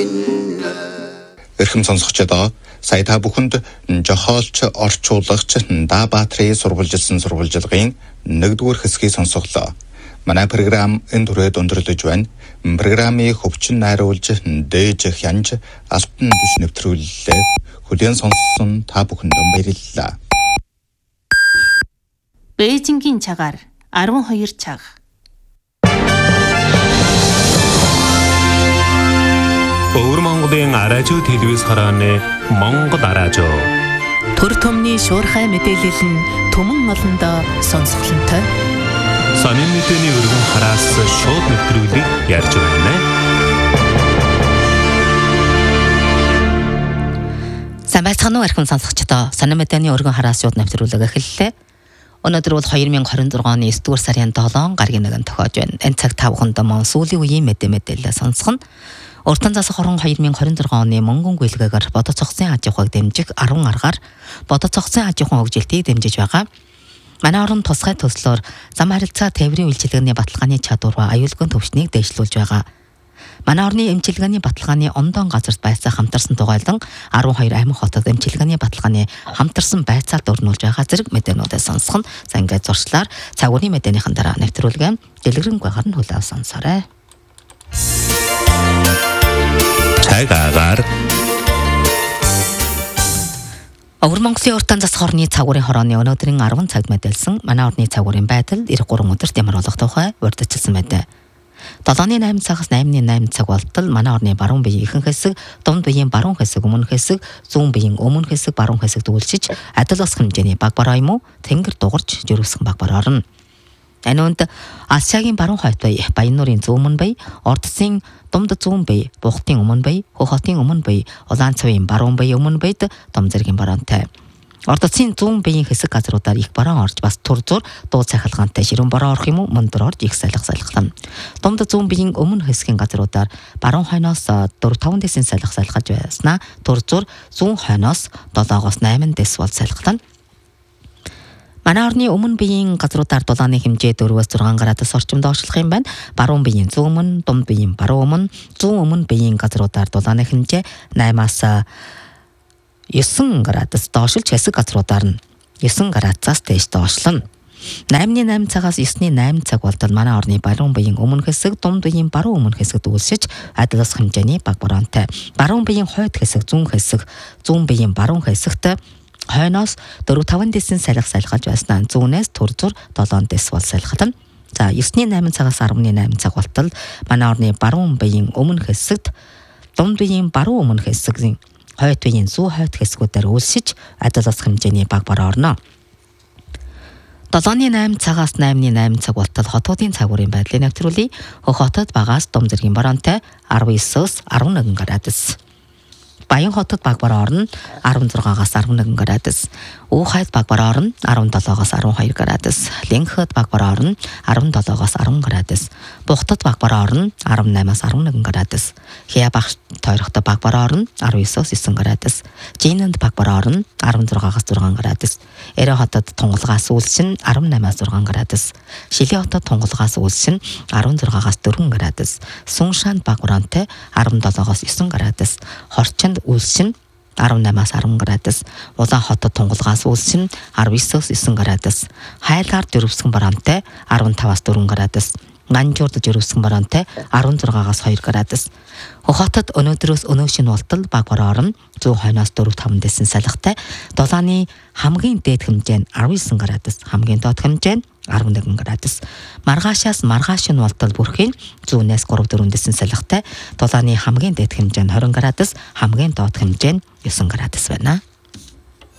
Эрхэм сонсогчдоо сая та бүхэнд жохоолч орчуулагч Даабаатрийн сурвалжилсан сурвалжилгын 1-р хэсгийг сонсголоо. Манай програм энэ түрээд өндөрлөж байна. Программыг хөвчин найруулж дээж хянж алтан дэс нэвтрүүллээ. Хүлээн сонссон та бүхэнд баярлалаа. Бээжингийн цагаар 12 цаг. Өвөр Монголын радио телевиз харааны Монгол радио. Төр төмний шуурхай мэдээлэл нь түмэн олондоо сонсголонтой. Сонин мэдээний өргөн хараас шууд нэвтрүүлгийг ярьж байна. Сайн байцгаана уу эрхэм сонсогчдоо. Сонин мэдээний өргөн хараас шууд нэвтрүүлэг эхэллээ. Өнөөдөр бол 2026 оны 9-р сарын 7 гаргийн нэгэн тохиож байна. Энэ цаг та бүхэнд мөн сүүлийн үеийн мэдээлэл сонсгоно. Уртан засаг хорон 2026 оны мөнгөн гүйлгээгээр бодо цогцын аж ахуйг дэмжих 10 аргаар бодо цогцын аж ахуйн хөгжилтийг дэмжиж байгаа. Манай орон тусгай төслөөр зам харилцаа тээврийн үйлчилгээний баталгааны чадвар ба аюулгүй төвшнийг дэвшлүүлж байгаа. Манай орны эмчилгээний баталгааны ондон газарт байцаа хамтарсан тугайлан 12 амин хотод эмчилгээний баталгааны хамтарсан байцаалд өрнүүлж байгаа зэрэг мэдээнүүдээ сонсгоно. За ингээд зуршлаар цагуурийн мэдээнийхэн дараа нэвтрүүлгээ дэлгэрэнгүй гарна хүлээв сонсоорой. Цагаагаар Өвөр Монголын уртан засаг хорны цагуурын хорооны өнөөдрийн 10 цагт мэдээлсэн манай орны цагуурын байдал 93 өдөрт ямар болох тухай урьдчилсан байдаг. 7-8 цагаас 8-8 цаг болтол манай орны баруун биеийн ихэнх хэсэг, дунд биеийн баруун хэсэг, өмнөх хэсэг, зүүн биеийн өмнөх хэсэг, баруун хэсэг дүүлшиж адил ус хэмжээний баг бороо юм уу тэнгэр дугарч жирүүсгэн баг бороо орно. Энэ үнд Асиагийн баруун хойд бие, Баян нуурын зүүн бие, Ордсын Думд зүүн бие, Бухтын өмнө бие, Хөхотын өмнө бие, Улаан цавын баруун бие өмнө биед Дом зэргийн баруунтай. Ордсын зүүн биеийн хэсэг газруудаар их баруун орж бас тур зур дуу цахилгаантай ширүүн бороо орох юм уу мөндөр орж их салхилсан. Думд зүүн биеийн өмнө хэсгийн газруудаар баруун хойноос 4-5 дэсийн салхилж байснаа тур зур зүүн хойноос 7-8 дэс бол салхилна. Манай орны өмнө биеийн газруудаар дулааны хэмжээ 4-6 градус орчимд орших юм байна. Баруун биеийн зүүн өмнө, дунд биеийн баруун өмнө, зүүн өмнө биеийн газруудаар дулааны хэмжээ 8-9 градус доошлж хэсэг газруудаар нь 9 градусаас дээш доошлно. 8-8 цагаас 9-8 цаг болтол манай орны баруун биеийн өмнөх хэсэг, дунд биеийн баруун өмнөх хэсэг дүүлшиж адил ус хэмжээний баг бороотой. Баруун биеийн хойд хэсэг, зүүн биеийн баруун хэсэгт хойноос 4-5 дэсийн салхилж байснаа зүүнээс тур зур 7 дэс бол салхилна. За 9-8 цагаас 10-8 цаг болтол манай орны баруун биеийн өмнөх хэсэгт, дунд биеийн баруун өмнөх хэсгийн хойд биеийн зүү хойд хэсгүүдээр үйлсэж адил ус хэмжээний баг бороо орно. 7-8 цагаас 8-8 цаг болтол хотуудын цагуурын байдлыг нэвтрүүлье. Хөхотод багаас Дом зэргийн баруунтай 19-с 11 градус. Баян хотод баг бороо орно 16-аас 11 градус. Уухайд баг бороо орно 17-аас 12 градус. Лэнхэд баг бороо орно 17-аас 10 градус. Бухтад баг бороо орно 18-аас 11 градус. Хиябагш тойрогт баг бороо орно 19-аас 9 градус. Жинэнд баг бороо орно 16-аас 6 градус. Эрэ хотод тунгалгаас үйлшин 18-аас 6 градус. Шили хотод тунгалгаас үйлшин 16-аас 4 градус. Суншаанд баг бороонтой 17-аас 9 градус. Хорчинд үйлшин 18-аас 10 градус. Улаан хотод тунгалгаас үйлшин 19-аас 9 градус. Хайлгаар жирүүсгэн бараантай 15-аас 4 градус. Манжуурд жирүүсгэн бараантай 16-аас 2 градус. Хөхотод өнөөдрөөс өнөө шинэ болтол баг бороо орно 100 хойноос 4-5 дэсийн салхитай. Дулааны хамгийн дээд хэмжээ нь 19 градус, хамгийн доод хэмжээ нь 11 градус. Маргаашаас маргааш шинэ болтол бүрхийн 100-ээс 3-4 дэсийн салхитай. Дулааны хамгийн дээд хэмжээ нь 20 градус, хамгийн доод хэмжээ нь 9 градус байна.